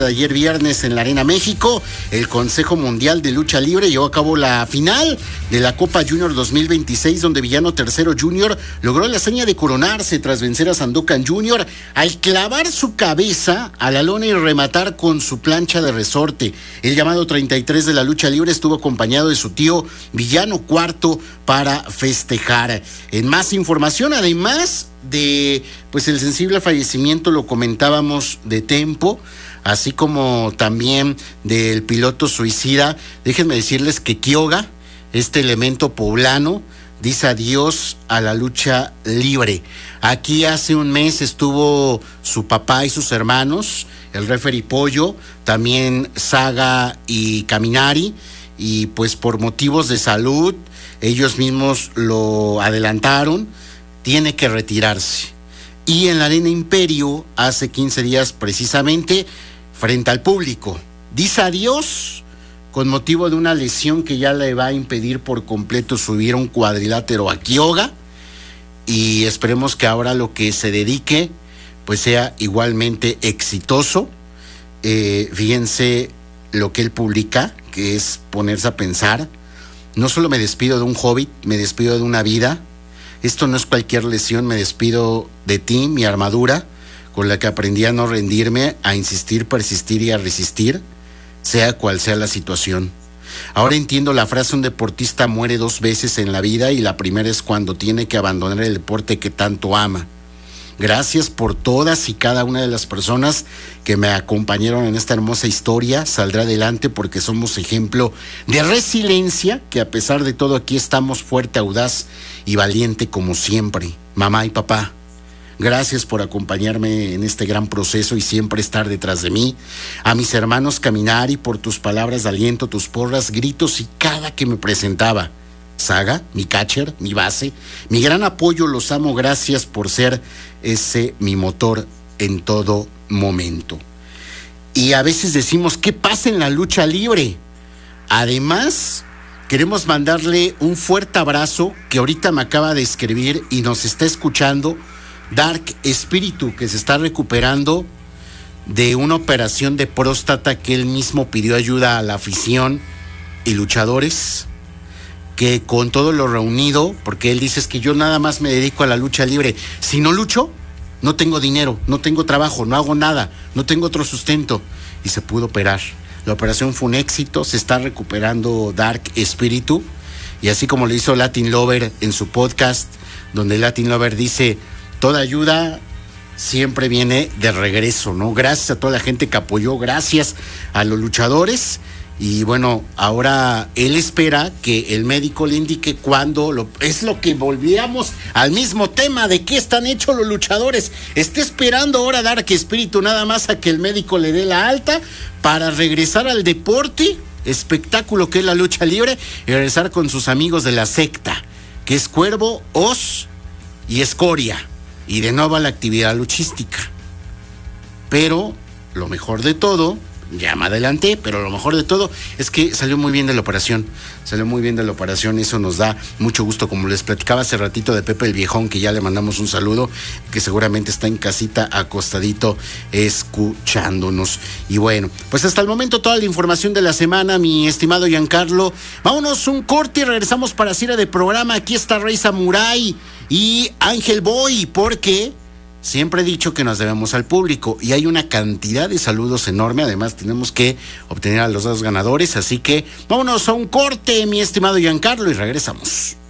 Ayer viernes en la Arena México, el Consejo Mundial de Lucha Libre llevó a cabo la final de la Copa Junior 2026, donde Villano III Jr. logró la hazaña de coronarse tras vencer a Sandokan Jr. al clavar su cabeza a la lona y rematar con su plancha de resorte. El llamado 33 de la lucha libre estuvo acompañado de su tío Villano IV para festejar. En más información, además de el sensible fallecimiento, lo comentábamos, de Tempo, así como también del piloto suicida, déjenme decirles que Quiroga, este elemento poblano, dice adiós a la lucha libre. Aquí hace un mes estuvo su papá y sus hermanos, el referee Pollo, también Saga y Caminari, y pues por motivos de salud, ellos mismos lo adelantaron, tiene que retirarse. Y en la Arena Imperio, hace 15 días precisamente, frente al público, dice adiós con motivo de una lesión que ya le va a impedir por completo subir a un cuadrilátero a Quiroga, y esperemos que ahora lo que se dedique pues sea igualmente exitoso. Fíjense lo que él publica, que es ponerse a pensar: no solo me despido de un hobbit, me despido de una vida. Esto no es cualquier lesión, me despido de ti, mi armadura, con la que aprendí a no rendirme, a insistir, persistir y a resistir, sea cual sea la situación. Ahora entiendo la frase: un deportista muere 2 veces en la vida, y la primera es cuando tiene que abandonar el deporte que tanto ama. Gracias por todas y cada una de las personas que me acompañaron en esta hermosa historia. Saldrá adelante porque somos ejemplo de resiliencia, que a pesar de todo aquí estamos fuerte, audaz y valiente como siempre. Mamá y papá, gracias por acompañarme en este gran proceso y siempre estar detrás de mí. A mis hermanos Caminari, por tus palabras de aliento, tus porras, gritos y cada que me presentaba. Saga, mi catcher, mi base, mi gran apoyo, los amo, gracias por ser ese mi motor en todo momento. Y a veces decimos, ¿qué pasa en la lucha libre? Además, queremos mandarle un fuerte abrazo, que ahorita me acaba de escribir y nos está escuchando, Dark Espíritu, que se está recuperando de una operación de próstata, que él mismo pidió ayuda a la afición y luchadores, que con todo lo reunido, porque él dice: es que yo nada más me dedico a la lucha libre, si no lucho, no tengo dinero, no tengo trabajo, no hago nada, no tengo otro sustento, y se pudo operar. La operación fue un éxito, se está recuperando Dark Espíritu, y así como lo hizo Latin Lover en su podcast, donde Latin Lover dice: toda ayuda siempre viene de regreso, ¿no? Gracias a toda la gente que apoyó, gracias a los luchadores. Y bueno, ahora él espera que el médico le indique cuándo. Es lo que volvíamos al mismo tema de qué están hechos los luchadores. Está esperando ahora Dark Espíritu nada más a que el médico le dé la alta para regresar al deporte, espectáculo que es la lucha libre, y regresar con sus amigos de la secta, que es Cuervo, Oz y Escoria, y de nuevo a la actividad luchística. Pero lo mejor de todo, ya me adelanté, pero lo mejor de todo es que salió muy bien de la operación. Eso nos da mucho gusto, como les platicaba hace ratito de Pepe el Viejón, que ya le mandamos un saludo, que seguramente está en casita acostadito escuchándonos. Y bueno, pues hasta el momento toda la información de la semana, mi estimado Giancarlo. Vámonos un corte y regresamos para cierre de programa. Aquí está Rey Samurai y Ángel Boy, porque siempre he dicho que nos debemos al público y hay una cantidad de saludos enorme. Además, tenemos que obtener a los 2 ganadores. Así que vámonos a un corte, mi estimado Giancarlo, y regresamos.